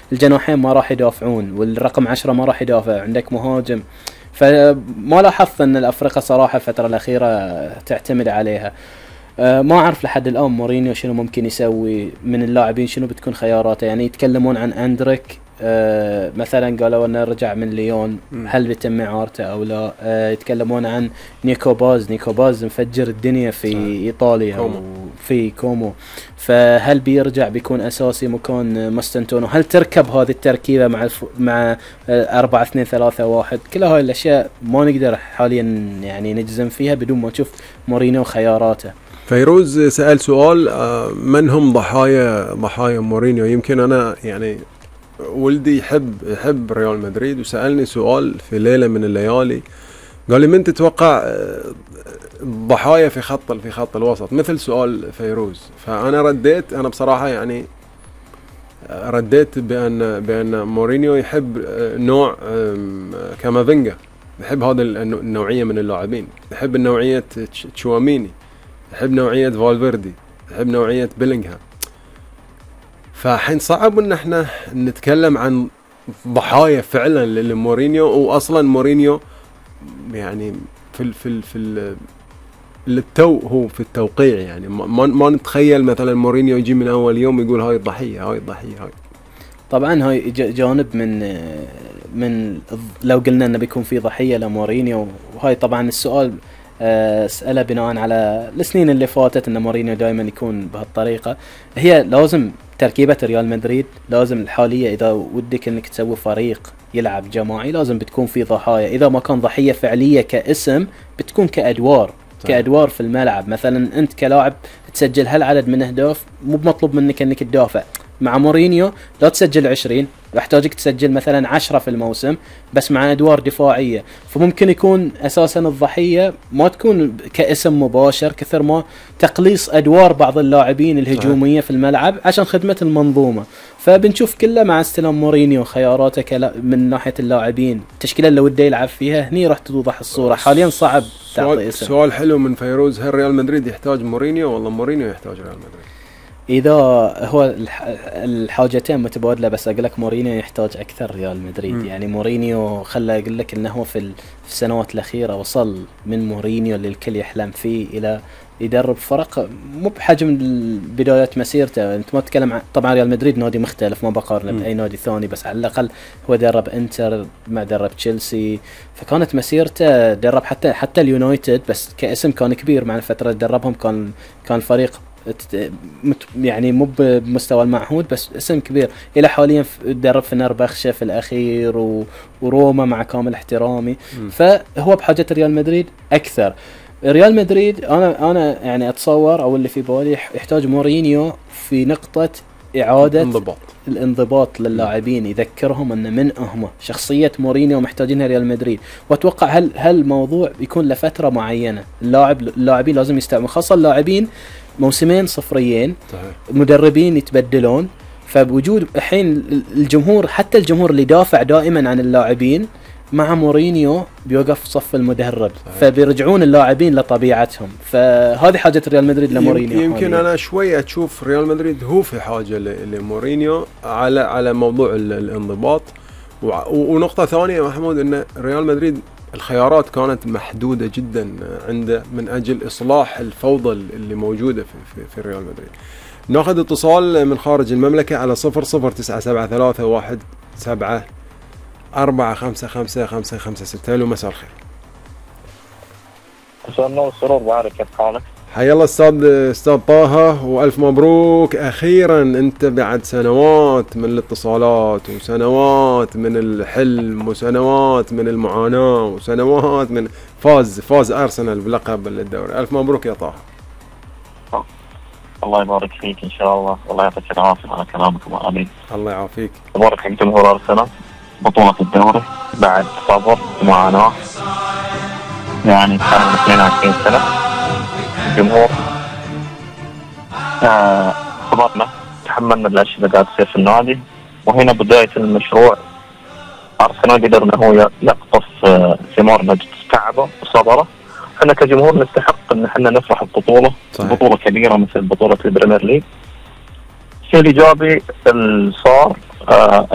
الجناحين ما راح يدافعون، والرقم 10 ما راح يدافع، عندك مهاجم. فما لاحظت ان الافرقه صراحه الفتره الاخيره تعتمد عليها. ما اعرف لحد الان مورينيو شنو ممكن يسوي من اللاعبين، شنو بتكون خياراته. يعني يتكلمون عن اندريك مثلا، قالوا انه رجع من ليون، هل بيتم اعارته او لا؟ يتكلمون عن نيكو باز مفجر الدنيا في ايطاليا وفي كومو، فهل بيرجع بيكون اساسي مكان ماستنتونو؟ هل تركب هذه التركيبه مع 4-2-3-1؟ كل هاي الاشياء ما نقدر حاليا يعني نجزم فيها بدون ما نشوف مورينيو خياراته. فيروز سأل سؤال، من هم ضحايا مورينيو؟ يمكن أنا يعني ولدي يحب ريال مدريد، وسألني سؤال في ليلة من الليالي، قال لي من تتوقع ضحايا في خط الوسط مثل سؤال فيروز؟ فأنا أنا بصراحة يعني رديت بأن مورينيو يحب نوع كامافينجا، يحب هذا النوعية من اللاعبين، يحب نوعية تشواميني، يحب نوعية فالفيردي، يحب نوعية بيلينغهام. فحين صعب ان احنا نتكلم عن ضحايا فعلا لمورينيو، واصلا مورينيو يعني في التو هو في التوقيع، يعني ما نتخيل مثلا مورينيو يجي من اول يوم يقول هاي الضحية. طبعا هاي جانب من لو قلنا انه بيكون في ضحية لمورينيو، وهاي طبعا السؤال اسأله بناء على السنين اللي فاتت ان مورينيو دائما يكون بهالطريقة. هي لازم تركيبة ريال مدريد لازم الحالية اذا ودك انك تسوي فريق يلعب جماعي لازم بتكون في ضحايا، اذا ما كان ضحية فعلية كاسم بتكون كأدوار في الملعب. مثلا انت كلاعب تسجل هالعدد من اهداف، مو بمطلوب منك انك تدافع. مع مورينيو لا تسجل 20، يحتاجك تسجل مثلا 10 في الموسم بس مع ادوار دفاعية. فممكن يكون اساسا الضحية ما تكون كاسم مباشر كثر ما تقليص ادوار بعض اللاعبين الهجومية في الملعب عشان خدمة المنظومة. فبنشوف كله مع استلام مورينيو خياراته من ناحية اللاعبين، التشكيلة اللي وده يلعب فيها هني راح توضح الصورة. حاليا صعب تعطي اسم. سؤال حلو من فيروز، هل ريال مدريد يحتاج مورينيو ولا مورينيو يحتاج ريال مدريد؟ إذا هو الحاجتين متبادلة، بس أقول لك مورينيو يحتاج أكثر ريال مدريد. يعني مورينيو خلى أقول لك إنه هو في السنوات الأخيرة وصل من مورينيو اللي الكل يحلم فيه إلى يدرب فرق مو بحجم بدايات مسيرته. أنت ما تتكلم طبعا ريال مدريد نادي مختلف ما بقارنه بأي نادي ثاني، بس على الأقل هو درب إنتر مع درب تشيلسي، فكانت مسيرته درب حتى اليونايتد، بس كاسم كان كبير مع الفترة اللي دربهم. كان الفريق يعني مو بمستوى المعهود بس اسم كبير. الى حاليا درب في نربخشة في الاخير وروما مع كامل احترامي. فهو بحاجة ريال مدريد اكثر. ريال مدريد انا يعني اتصور او اللي في بالي يحتاج مورينيو في نقطة اعادة الانضباط للاعبين، يذكرهم ان من هم شخصية مورينيو محتاجينها ريال مدريد. واتوقع هل موضوع يكون لفترة معينة. اللاعبين لازم يستعملوا، خاصة اللاعبين موسمين صفريين، مدربين يتبدلون. فبوجود الحين الجمهور، حتى الجمهور اللي دافع دائما عن اللاعبين مع مورينيو بيوقف صف المدرب، فبيرجعون اللاعبين لطبيعتهم. فهذه حاجة ريال مدريد لمورينيو. يمكن أنا شوية أشوف ريال مدريد هو في حاجة لمورينيو على موضوع الانضباط. ونقطة ثانية محمود، أن ريال مدريد الخيارات كانت محدودة جدا عنده من أجل إصلاح الفوضى اللي موجودة في ريال مدريد. ناخذ اتصال من خارج المملكة على 00973117455556. له مساء الخير. مساء النور والسرور، بعرف كيف حالك؟ حيا الله استاذ طه، والف مبروك اخيرا. انت بعد سنوات من الاتصالات وسنوات من الحلم وسنوات من المعاناة وسنوات من فاز ارسنال بلقب الدوري. الف مبروك يا طه. الله يبارك فيك ان شاء الله، والله يعطيك العافيه على كلامك ابو امين. الله يعافيك. تبارك حق جمهور ارسنال، بطولة الدوري بعد صبر ومعاناة، يعني كان 22 سنة الجمهور صبرنا، تحملنا الاشياء اللي قاعد تصير في النادي، وهنا بداية المشروع. ارسنال قدر انه هو يقطف ثمار نجد تعبه وصبره. احنا كجمهور نستحق ان احنا نفرح ببطولة بطولة كبيرة مثل بطولة البريمير ليج. الشيء الايجابي اللي صار